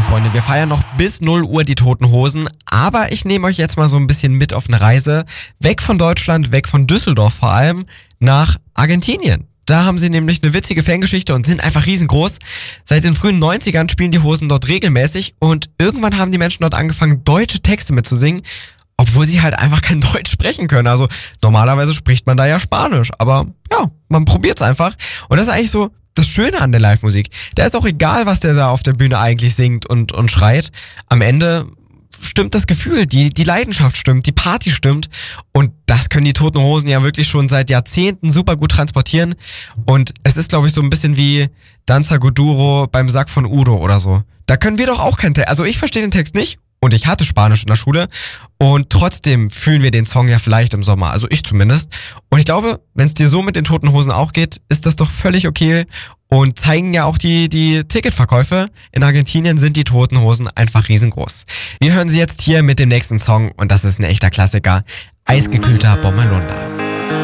Freunde, wir feiern noch bis 0 Uhr die Toten Hosen, aber ich nehme euch jetzt mal so ein bisschen mit auf eine Reise, weg von Deutschland, weg von Düsseldorf vor allem, nach Argentinien. Da haben sie nämlich eine witzige Fangeschichte und sind einfach riesengroß. Seit den frühen 90ern spielen die Hosen dort regelmäßig und irgendwann haben die Menschen dort angefangen, deutsche Texte mitzusingen, obwohl sie halt einfach kein Deutsch sprechen können. Also normalerweise spricht man da ja Spanisch, aber ja, man probiert's einfach. Und das ist eigentlich so das Schöne an der Live-Musik. Da ist auch egal, was der da auf der Bühne eigentlich singt und schreit. Am Ende stimmt das Gefühl, die Leidenschaft stimmt, die Party stimmt und das können die Toten Hosen ja wirklich schon seit Jahrzehnten super gut transportieren und es ist, glaube ich, so ein bisschen wie Danza Goduro beim Sack von Udo oder so. Da können wir doch auch keinen Text, also ich verstehe den Text nicht und ich hatte Spanisch in der Schule und trotzdem fühlen wir den Song ja vielleicht im Sommer, also ich zumindest. Und ich glaube, wenn es dir so mit den Toten Hosen auch geht, ist das doch völlig okay und zeigen ja auch die Ticketverkäufe. In Argentinien sind die Toten Hosen einfach riesengroß. Wir hören sie jetzt hier mit dem nächsten Song und das ist ein echter Klassiker, Eisgekühlter Bommerlunder.